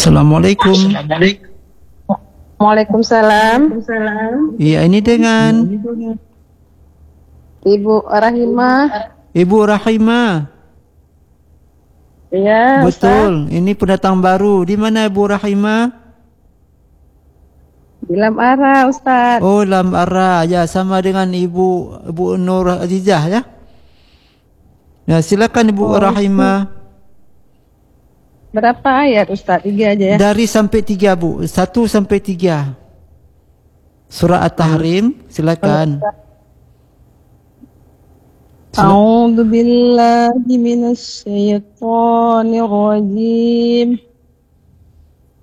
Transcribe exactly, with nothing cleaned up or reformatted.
Assalamualaikum. Waalaikumsalam. Iya, ini dengan Ibu Rahimah. Ibu Rahimah. Iya, Betul. Ini pendatang baru. Di mana Ibu Rahimah? Di Lamara, Ustaz. Oh, Lamara. Ya, sama dengan Ibu Ibu Nur Azizah ya. Ya, silakan Ibu Oh, Rahimah. Berapa ayat, Ustaz? Tiga aja ya. Dari sampai tiga, Bu. Satu sampai tiga. Surah At-Tahrim, silakan. A'udzu billahi minasy syaithanir rajim.